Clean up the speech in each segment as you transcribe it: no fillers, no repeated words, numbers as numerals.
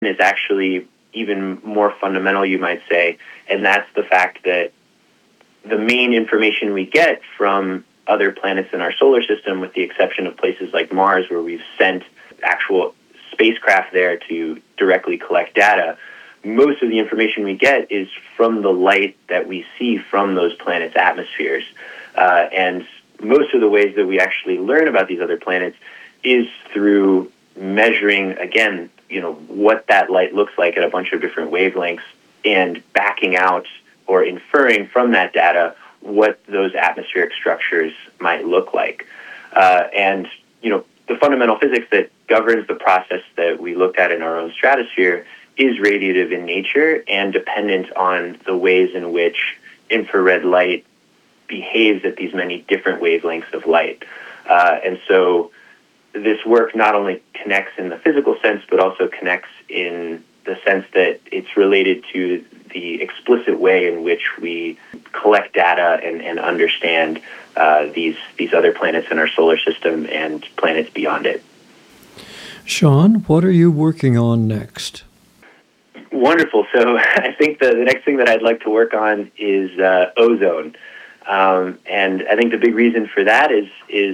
is actually even more fundamental, you might say, and that's the fact that the main information we get from other planets in our solar system, with the exception of places like Mars, where we've sent actual spacecraft there to directly collect data, most of the information we get is from the light that we see from those planets' atmospheres. And most of the ways that we actually learn about these other planets is through measuring, again, what that light looks like at a bunch of different wavelengths and backing out or inferring from that data what those atmospheric structures might look like. And the fundamental physics that governs the process that we looked at in our own stratosphere is radiative in nature and dependent on the ways in which infrared light behaves at these many different wavelengths of light. And so this work not only connects in the physical sense, but also connects in the sense that it's related to the explicit way in which we collect data and understand these other planets in our solar system and planets beyond it. Sean, what are you working on next? Wonderful. So I think the next thing that I'd like to work on is ozone. And I think the big reason for that is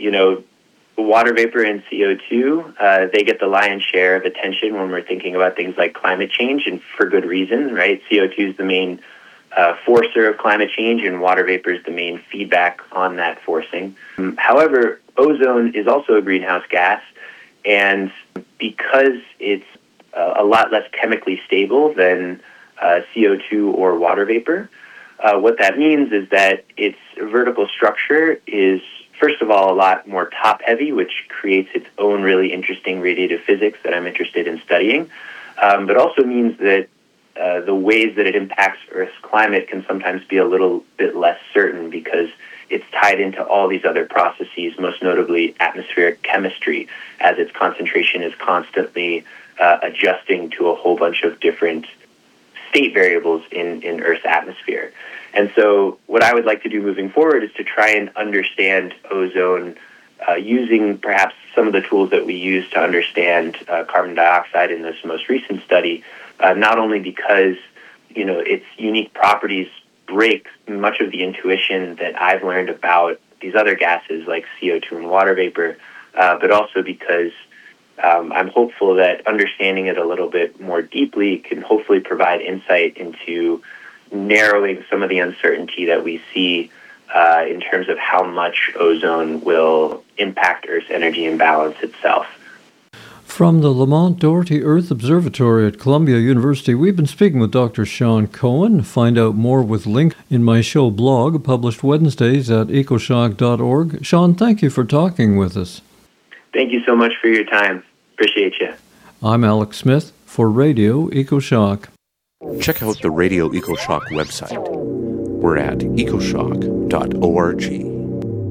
water vapor and CO2, they get the lion's share of attention when we're thinking about things like climate change, and for good reason, right? CO2 is the main forcer of climate change, and water vapor is the main feedback on that forcing. However, ozone is also a greenhouse gas, and because it's a lot less chemically stable than CO2 or water vapor, what that means is that its vertical structure is, first of all, a lot more top-heavy, which creates its own really interesting radiative physics that I'm interested in studying, but also means that the ways that it impacts Earth's climate can sometimes be a little bit less certain because it's tied into all these other processes, most notably atmospheric chemistry, as its concentration is constantly adjusting to a whole bunch of different state variables in Earth's atmosphere. And so what I would like to do moving forward is to try and understand ozone using perhaps some of the tools that we use to understand carbon dioxide in this most recent study, not only because its unique properties break much of the intuition that I've learned about these other gases like CO2 and water vapor, but also because I'm hopeful that understanding it a little bit more deeply can hopefully provide insight into narrowing some of the uncertainty that we see in terms of how much ozone will impact Earth's energy imbalance itself. From the Lamont Doherty Earth Observatory at Columbia University, we've been speaking with Dr. Sean Cohen. Find out more with links in my show blog, published Wednesdays at ecoshock.org. Sean, thank you for talking with us. Thank you so much for your time. Appreciate you. I'm Alex Smith for Radio EcoShock. Check out the Radio EcoShock website. We're at ecoshock.org.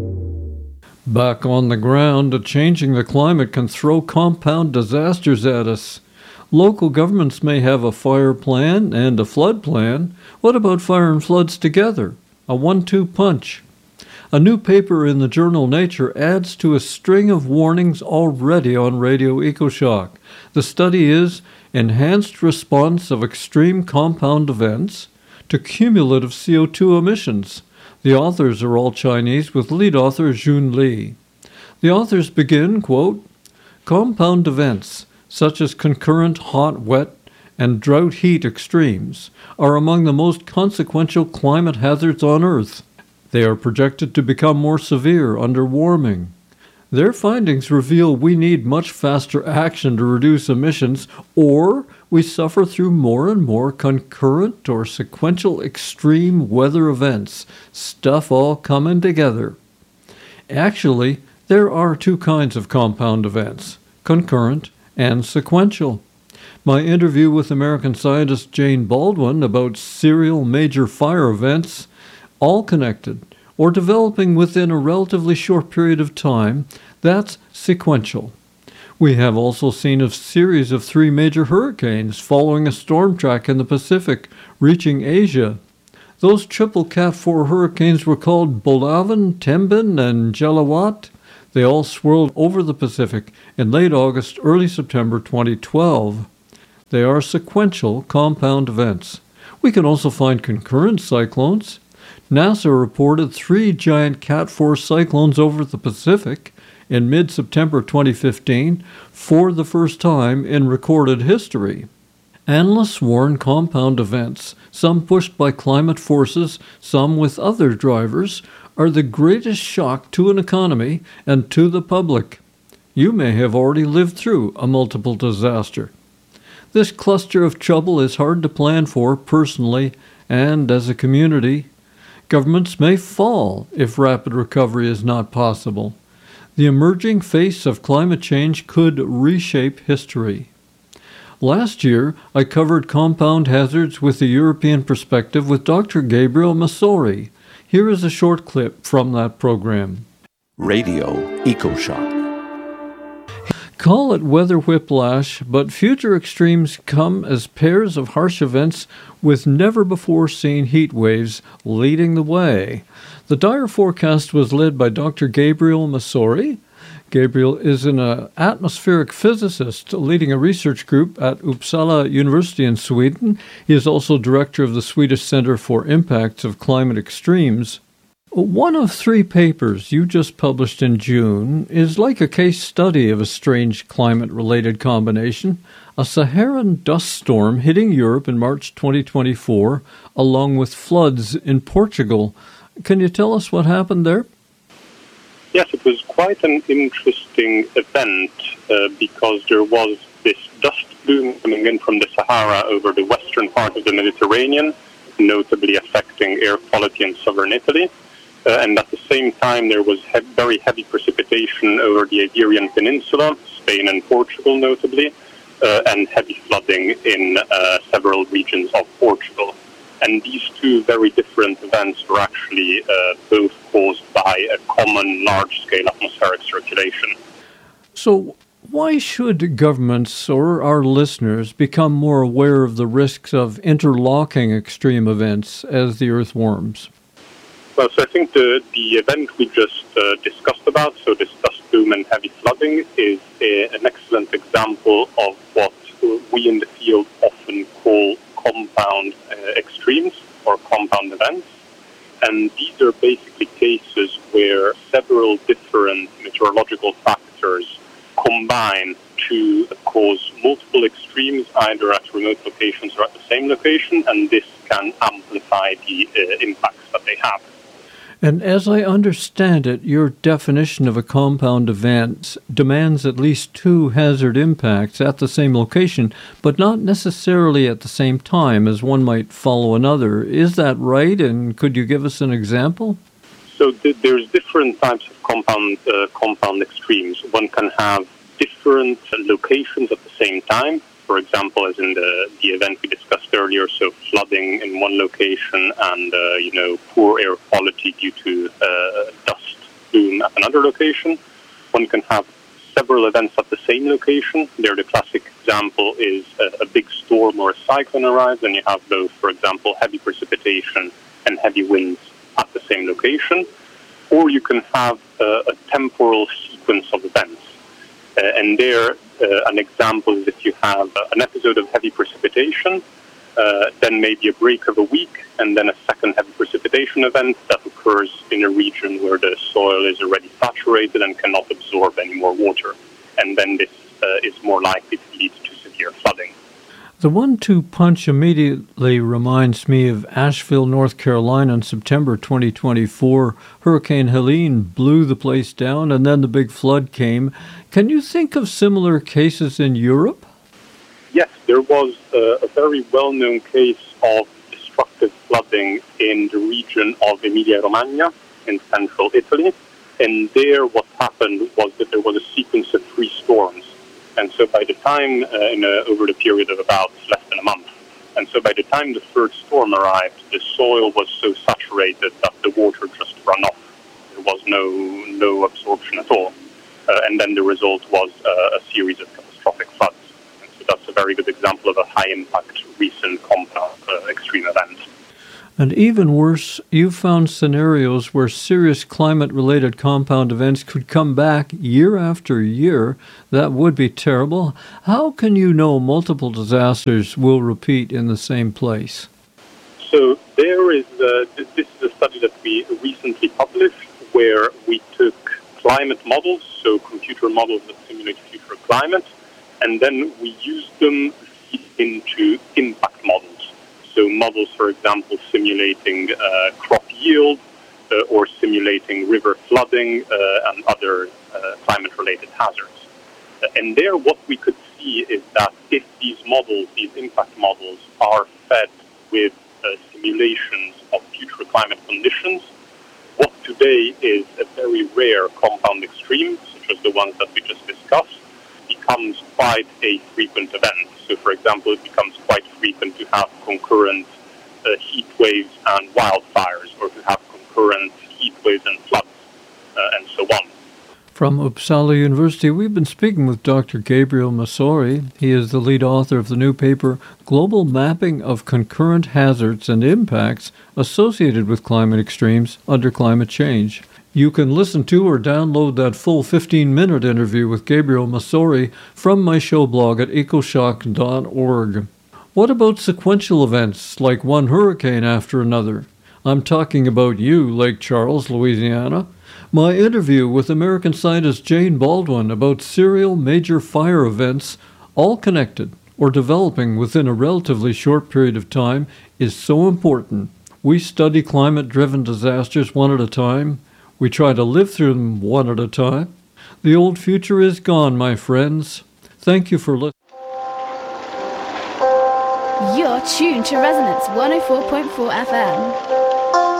Back on the ground, changing the climate can throw compound disasters at us. Local governments may have a fire plan and a flood plan. What about fire and floods together? A 1-2 punch. A new paper in the journal Nature adds to a string of warnings already on Radio EcoShock. The study is Enhanced Response of Extreme Compound Events to Cumulative CO2 Emissions. The authors are all Chinese, with lead author Jun Li. The authors begin, quote, compound events, such as concurrent hot, wet, and drought-heat extremes, are among the most consequential climate hazards on Earth. They are projected to become more severe under warming. Their findings reveal we need much faster action to reduce emissions, or we suffer through more and more concurrent or sequential extreme weather events, stuff all coming together. Actually, there are two kinds of compound events, concurrent and sequential. My interview with American scientist Jane Baldwin about serial major fire events, all connected, or developing within a relatively short period of time, that's sequential. We have also seen a series of 3 major hurricanes following a storm track in the Pacific, reaching Asia. Those triple Cat 4 hurricanes were called Bolaven, Tembin, and Jelawat. They all swirled over the Pacific in late August, early September 2012. They are sequential compound events. We can also find concurrent cyclones. NASA reported 3 giant Cat 4 cyclones over the Pacific in mid-September 2015 for the first time in recorded history. Analysts warn compound events, some pushed by climate forces, some with other drivers, are the greatest shock to an economy and to the public. You may have already lived through a multiple disaster. This cluster of trouble is hard to plan for personally and as a community. Governments may fall if rapid recovery is not possible. The emerging face of climate change could reshape history. Last year, I covered compound hazards with a European perspective with Dr. Gabriel Masori. Here is a short clip from that program. Radio EcoShock. Call it weather whiplash, but future extremes come as pairs of harsh events with never-before-seen heat waves leading the way. The dire forecast was led by Dr. Gabriel Masori. Gabriel is an atmospheric physicist leading a research group at Uppsala University in Sweden. He is also director of the Swedish Center for Impacts of Climate Extremes. One of 3 papers you just published in June is like a case study of a strange climate-related combination, a Saharan dust storm hitting Europe in March 2024, along with floods in Portugal. Can you tell us what happened there? Yes, it was quite an interesting event because there was this dust plume coming in from the Sahara over the western part of the Mediterranean, notably affecting air quality in southern Italy. And at the same time, there was very heavy precipitation over the Iberian Peninsula, Spain and Portugal notably, and heavy flooding in several regions of Portugal. And these 2 very different events were actually both caused by a common large-scale atmospheric circulation. So why should governments or our listeners become more aware of the risks of interlocking extreme events as the Earth warms? Well, so I think the event we just discussed about, so this dust plume and heavy flooding, is an excellent example of what we in the field often call compound extremes or compound events. And these are basically cases where several different meteorological factors combine to cause multiple extremes either at remote locations or at the same location, and this can amplify the impacts that they have. And as I understand it, your definition of a compound event demands at least 2 hazard impacts at the same location, but not necessarily at the same time as one might follow another. Is that right? And could you give us an example? So there's different types of compound extremes. One can have different locations at the same time. For example, as in the event we discussed earlier, so flooding in one location and poor air quality due to dust plume at another location. One can have several events at the same location. There, the classic example is a big storm or a cyclone arrives, and you have both, for example, heavy precipitation and heavy winds at the same location. Or you can have a temporal sequence of events. And there, an example is if you have an episode of heavy precipitation, then maybe a break of a week, and then a second heavy precipitation event that occurs in a region where the soil is already saturated and cannot absorb any more water. And then this is more likely to lead to severe flooding. The 1-2 punch immediately reminds me of Asheville, North Carolina in September 2024. Hurricane Helene blew the place down, and then the big flood came. Can you think of similar cases in Europe? Yes, there was a very well-known case of destructive flooding in the region of Emilia-Romagna in central Italy. And there what happened was that there was a sequence of 3 storms. And so by the time, over the period of about less than a month, and so by the time the 3rd storm arrived, the soil was so saturated that the water just ran off. There was no absorption at all. And then the result was a series of catastrophic floods. And so that's a very good example of a high-impact recent compound extreme event. And even worse, you found scenarios where serious climate-related compound events could come back year after year. That would be terrible. How can you know multiple disasters will repeat in the same place? So there is this is a study that we recently published where we took climate models, so computer models that simulate future climate, and then we used them into impact models. So models, for example, simulating crop yield or simulating river flooding and other climate-related hazards. And there what we could see is that if these models, these impact models, are fed with simulations of future climate conditions, what today is a very rare compound extreme, such as the ones that we just discussed, becomes quite a frequent event. So, for example, it becomes quite frequent to have concurrent heat waves and wildfires, or to have concurrent heat waves and floods, and so on. From Uppsala University, we've been speaking with Dr. Gabriel Masori. He is the lead author of the new paper, Global Mapping of Concurrent Hazards and Impacts Associated with Climate Extremes Under Climate Change. You can listen to or download that full 15-minute interview with Gabriel Masori from my show blog at ecoshock.org. What about sequential events, like one hurricane after another? I'm talking about you, Lake Charles, Louisiana. My interview with American scientist Jane Baldwin about serial major fire events, all connected or developing within a relatively short period of time, is so important. We study climate-driven disasters one at a time. We try to live through them one at a time. The old future is gone, my friends. Thank you for listening. You're tuned to Resonance 104.4 FM.